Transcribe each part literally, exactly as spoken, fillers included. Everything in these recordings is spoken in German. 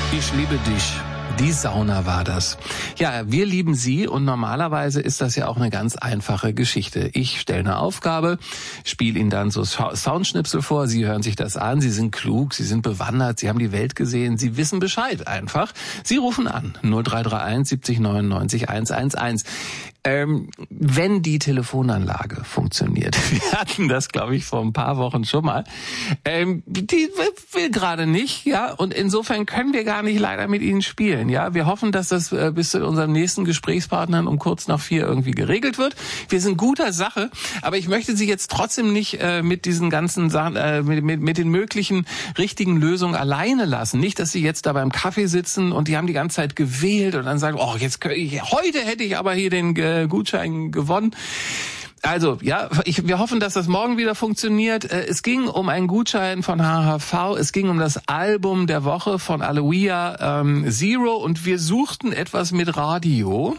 Ich liebe dich. Die Sauna war das. Ja, wir lieben Sie und normalerweise ist das ja auch eine ganz einfache Geschichte. Ich stelle eine Aufgabe, spiele Ihnen dann so Soundschnipsel vor, Sie hören sich das an, Sie sind klug, Sie sind bewandert, Sie haben die Welt gesehen, Sie wissen Bescheid einfach. Sie rufen an null drei drei eins siebzig neunundneunzig hundertelf. Ähm, wenn die Telefonanlage funktioniert, wir hatten das, glaube ich, vor ein paar Wochen schon mal, ähm, die will gerade nicht, ja, und insofern können wir gar nicht leider mit Ihnen spielen, ja. Wir hoffen, dass das äh, bis zu unserem nächsten Gesprächspartnern um kurz nach vier irgendwie geregelt wird. Wir sind guter Sache, aber ich möchte Sie jetzt trotzdem nicht äh, mit diesen ganzen Sachen, äh, mit, mit, mit den möglichen richtigen Lösungen alleine lassen. Nicht, dass Sie jetzt da beim Kaffee sitzen und die haben die ganze Zeit gewählt und dann sagen, oh, jetzt ich, heute hätte ich aber hier den äh, Gutschein gewonnen. Also, ja, ich, wir hoffen, dass das morgen wieder funktioniert. Es ging um einen Gutschein von H H V, es ging um das Album der Woche von Aloia ähm, Zero und wir suchten etwas mit Radio.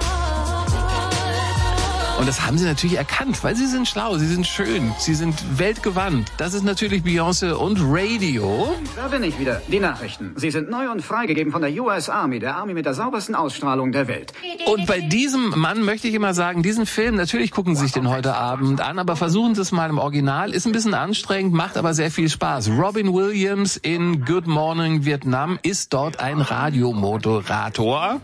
Und das haben Sie natürlich erkannt, weil Sie sind schlau, Sie sind schön, Sie sind weltgewandt. Das ist natürlich Beyoncé und Radio. Da bin ich wieder. Die Nachrichten. Sie sind neu und freigegeben von der U S Army, der Army mit der saubersten Ausstrahlung der Welt. Und bei diesem Mann möchte ich immer sagen, diesen Film, natürlich gucken Sie sich den heute Abend an, aber versuchen Sie es mal im Original. Ist ein bisschen anstrengend, macht aber sehr viel Spaß. Robin Williams in Good Morning Vietnam ist dort ein Radiomoderator.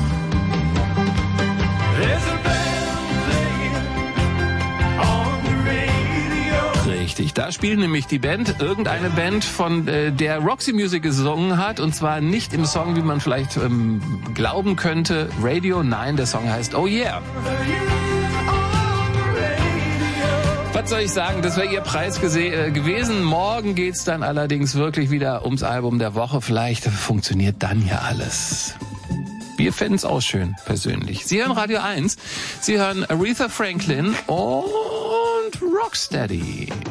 Richtig, da spielt nämlich die Band, irgendeine Band, von äh, der Roxy Music gesungen hat, und zwar nicht im Song, wie man vielleicht ähm, glauben könnte, Radio, nein, der Song heißt Oh Yeah. Was soll ich sagen, das wäre Ihr Preis gese- äh, gewesen. Morgen geht's dann allerdings wirklich wieder ums Album der Woche, vielleicht funktioniert dann ja alles. Wir fänden es auch schön, persönlich. Sie hören Radio eins, Sie hören Aretha Franklin und Rocksteady.